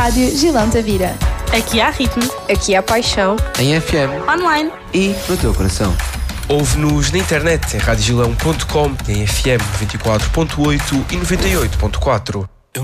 Rádio Gilão Tavira. Aqui há ritmo. Aqui há paixão. Em FM. Online. E no teu coração. Ouve-nos na internet em radiogilão.com, em FM 94.8 e 98.4.